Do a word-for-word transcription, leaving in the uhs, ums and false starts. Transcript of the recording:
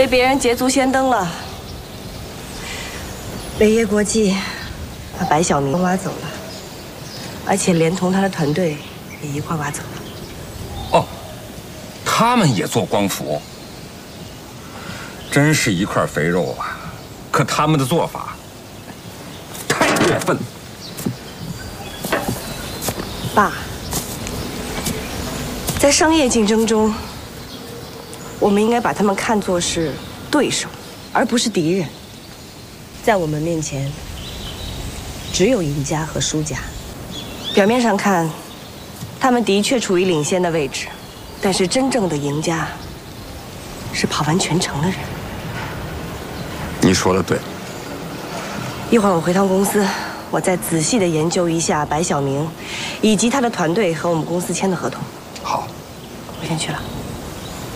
被别人捷足先登了。北业国际把白晓明挖走了，而且连同他的团队也一块挖走了。 哦，他们也做光伏，真是一块肥肉啊！可他们的做法太过分了。 爸，在商业竞争中，我们应该把他们看作是对手，而不是敌人。在我们面前，只有赢家和输家。表面上看，他们的确处于领先的位置，但是真正的赢家是跑完全程的人。 你说的对。 一会儿我回趟公司，我再仔细的研究一下白晓明，以及他的团队和我们公司签的合同。 好， 我先去了。